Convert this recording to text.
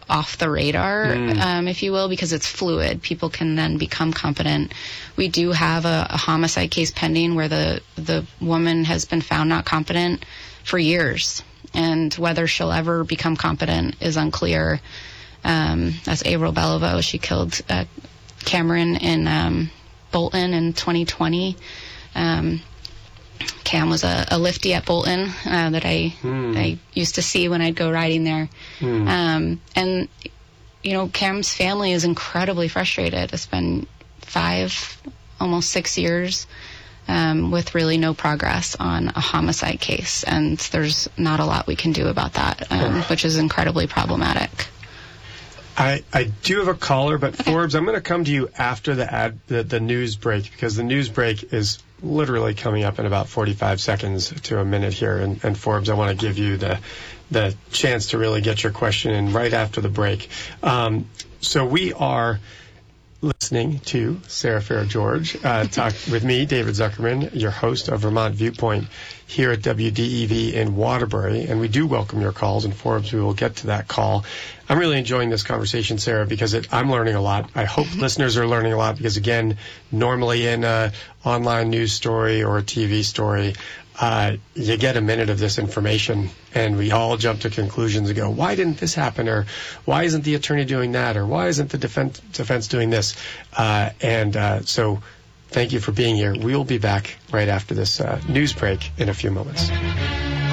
off the radar, if you will, because it's fluid. People can then become competent. We do have a homicide case pending where the woman has been found not competent for years, and whether she'll ever become competent is unclear. That's Avril Beliveau. She killed Cameron in Bolton in 2020. Cam was a lifty at Bolton that I used to see when I'd go riding there. And, Cam's family is incredibly frustrated. It's been 5, almost 6 years with really no progress on a homicide case. And there's not a lot we can do about that, which is incredibly problematic. I do have a caller, but Forbes, I'm going to come to you after the news break, because the news break is literally coming up in about 45 seconds to a minute here. And Forbes, I want to give you the chance to really get your question in right after the break. So we are listening to Sarah Farrell-George talk with me, David Zuckerman, your host of Vermont Viewpoint here at WDEV in Waterbury. And we do welcome your calls, and Forbes, we will get to that call. I'm really enjoying this conversation, Sarah, because I'm learning a lot. I hope listeners are learning a lot, because, again, normally in an online news story or a TV story, you get a minute of this information, and we all jump to conclusions and go, why didn't this happen? Or why isn't the attorney doing that? Or why isn't the defense doing this? So thank you for being here. We'll be back right after this news break in a few moments.